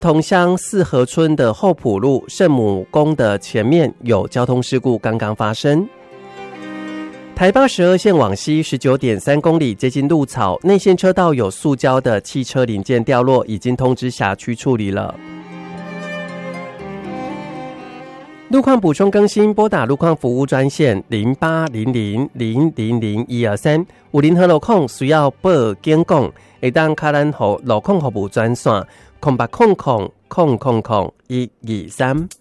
同乡四河村的后埔路圣母宫的前面有交通事故刚刚发生。台82线往西 19.3 公里，接近鹿草内线车道有塑胶的汽车零件掉落，已经通知辖区处理了。路况补充更新，拨打路况服务专线0800000123，有任何路况需要报警讲，会当卡咱路况服务专线0800000123。